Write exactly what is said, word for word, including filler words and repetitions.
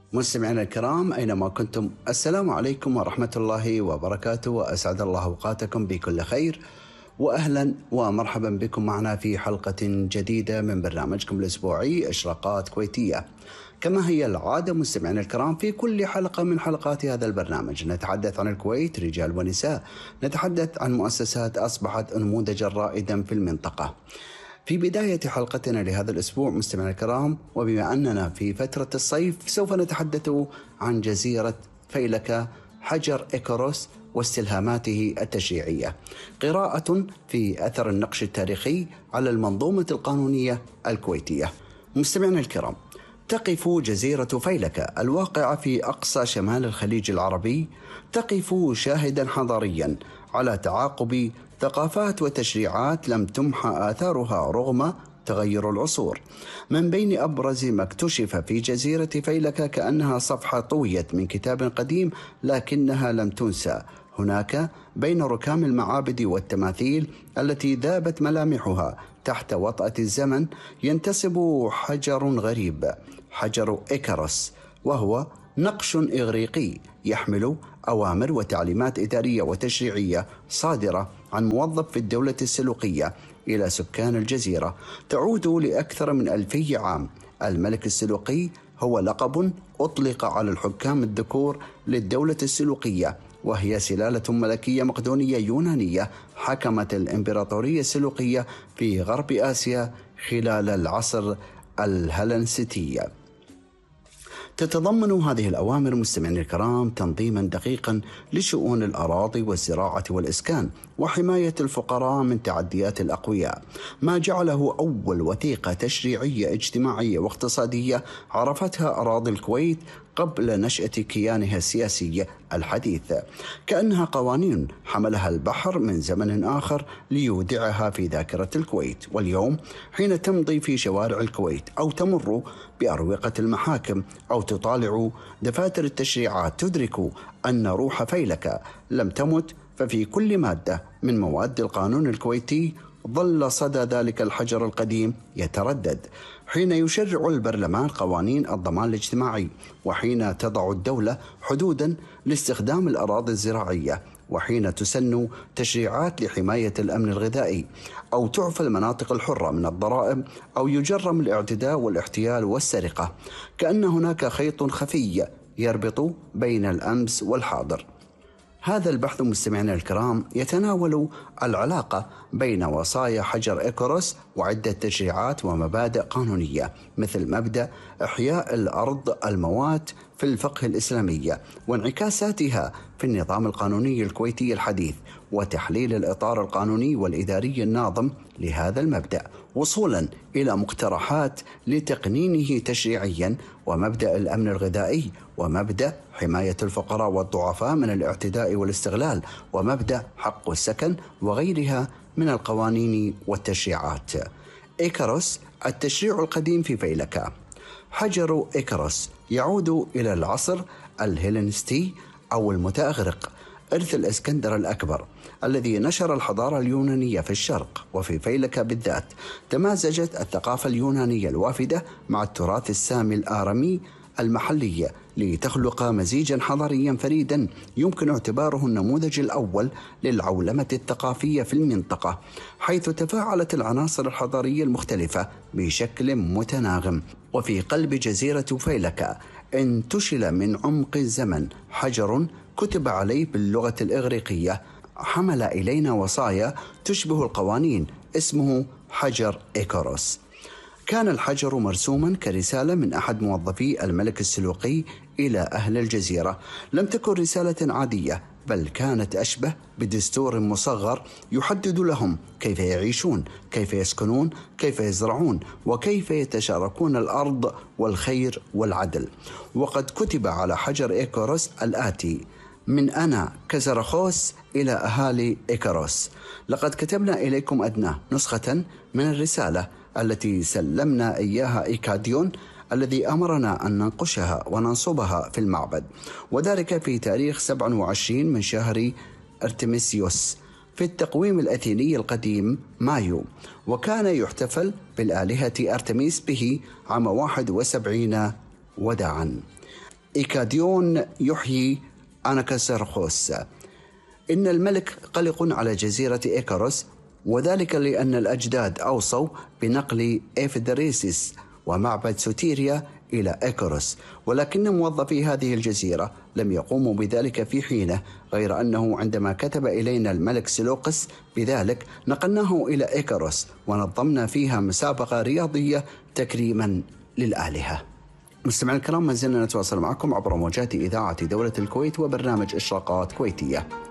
مستمعينا الكرام أينما كنتم، السلام عليكم ورحمة الله وبركاته، وأسعد الله أوقاتكم بكل خير، وأهلا ومرحبا بكم معنا في حلقة جديدة من برنامجكم الأسبوعي إشراقات كويتية. كما هي العادة مستمعينا الكرام، في كل حلقة من حلقات هذا البرنامج نتحدث عن الكويت رجال ونساء، نتحدث عن مؤسسات أصبحت نموذجا رائدا في المنطقة. في بداية حلقتنا لهذا الأسبوع مستمعينا الكرام، وبما أننا في فترة الصيف، سوف نتحدث عن جزيرة فيلكة حجر إيكاروس واستلهاماته التشريعية، قراءة في أثر النقش التاريخي على المنظومة القانونية الكويتية. مستمعينا الكرام، تقف جزيرة فيلكة الواقعة في أقصى شمال الخليج العربي، تقف شاهدا حضاريا على تعاقب ثقافات وتشريعات لم تمحى آثارها رغم تغير العصور. من بين أبرز ما اكتشف في جزيرة فيلكة كأنها صفحة طويت من كتاب قديم لكنها لم تنسى. هناك بين ركام المعابد والتماثيل التي ذابت ملامحها تحت وطأة الزمن ينتسب حجر غريب، حجر إيكاروس، وهو نقش إغريقي يحمل أوامر وتعليمات إدارية وتشريعية صادرة عن موظف في الدولة السلوقية إلى سكان الجزيرة، تعود لأكثر من ألفي عام. الملك السلوقي هو لقب أطلق على الحكام الذكور للدولة السلوقية، وهي سلالة ملكية مقدونية يونانية حكمت الإمبراطورية السلوقية في غرب آسيا خلال العصر الهلنستي. تتضمن هذه الأوامر مستمعينا الكرام تنظيما دقيقا لشؤون الأراضي والزراعة والإسكان وحماية الفقراء من تعديات الأقوياء، ما جعله أول وثيقة تشريعية اجتماعية واقتصادية عرفتها أراضي الكويت قبل نشأة كيانها السياسي الحديث، كأنها قوانين حملها البحر من زمن آخر ليودعها في ذاكرة الكويت. واليوم حين تمضي في شوارع الكويت أو تمر بأروقة المحاكم أو تطالع دفاتر التشريعات، تدرك أن روح فيلكة لم تمت، ففي كل مادة من مواد القانون الكويتي ظل صدى ذلك الحجر القديم يتردد حين يشرع البرلمان قوانين الضمان الاجتماعي، وحين تضع الدولة حدودا لاستخدام الأراضي الزراعية، وحين تسن تشريعات لحماية الأمن الغذائي، أو تعفى المناطق الحرة من الضرائب، أو يجرم الاعتداء والاحتيال والسرقة. كأن هناك خيط خفي يربط بين الأمس والحاضر. هذا البحث مستمعينا الكرام يتناول العلاقة بين وصايا حجر إيكاروس وعدة تشريعات ومبادئ قانونية، مثل مبدأ إحياء الأرض الموات في الفقه الإسلامي وانعكاساتها في النظام القانوني الكويتي الحديث، وتحليل الإطار القانوني والإداري الناظم لهذا المبدأ، وصولا إلى مقترحات لتقنينه تشريعيا، ومبدأ الأمن الغذائي، ومبدأ حماية الفقراء والضعفاء من الاعتداء والاستغلال، ومبدأ حق السكن، وغيرها من القوانين والتشريعات. إيكاروس التشريع القديم في فيلكة. حجر إيكاروس يعود إلى العصر الهيلينستي أو المتأغرق، إرث الإسكندر الأكبر الذي نشر الحضارة اليونانية في الشرق، وفي فيلكة بالذات تمازجت الثقافة اليونانية الوافدة مع التراث السامي الآرامي المحلية لتخلق مزيجا حضاريا فريدا يمكن اعتباره النموذج الأول للعولمة الثقافية في المنطقة، حيث تفاعلت العناصر الحضارية المختلفة بشكل متناغم. وفي قلب جزيرة فيلكة انتشل من عمق الزمن حجر كتب عليه باللغة الإغريقية، حمل إلينا وصايا تشبه القوانين، اسمه حجر إيكاروس. كان الحجر مرسوما كرسالة من أحد موظفي الملك السلوقي إلى أهل الجزيرة، لم تكن رسالة عادية، بل كانت أشبه بدستور مصغر يحدد لهم كيف يعيشون، كيف يسكنون، كيف يزرعون، وكيف يتشاركون الأرض والخير والعدل. وقد كتب على حجر إيكاروس الآتي: من أنا كزرخوس إلى أهالي إيكاروس، لقد كتبنا إليكم أدنى نسخة من الرسالة التي سلمنا إياها إيكاديون الذي أمرنا أن ننقشها وننصبها في المعبد، وذلك في تاريخ سبعة وعشرين من شهر أرتميسيوس في التقويم الأثيني القديم مايو، وكان يحتفل بالآلهة أرتميس به عام واحد وسبعين وداعا. إيكاديون يحيي أناكسرخوس. إن الملك قلق على جزيرة إيكاروس، وذلك لأن الأجداد أوصوا بنقل إيفيدريسيس ومعبد سوتيريا إلى إيكاروس، ولكن موظفي هذه الجزيرة لم يقوموا بذلك في حينه، غير أنه عندما كتب إلينا الملك سيلوقس بذلك نقلناه إلى إيكاروس ونظمنا فيها مسابقة رياضية تكريما للآلهة. مستمعينا الكرام، ما زلنا نتواصل معكم عبر موجات إذاعة دولة الكويت وبرنامج إشراقات كويتية.